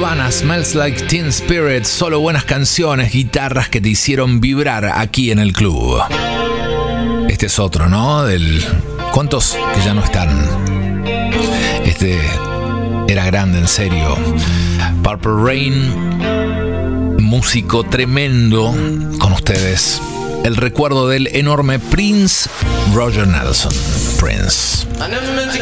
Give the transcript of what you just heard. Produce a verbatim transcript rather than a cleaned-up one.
Nirvana, Smells Like Teen Spirit, solo buenas canciones, guitarras que te hicieron vibrar aquí en el club. Este es otro, ¿no? Del... ¿Cuántos que ya no están? Este era grande, en serio. Purple Rain, músico tremendo, con ustedes. El recuerdo del enorme Prince, Roger Nelson. Prince.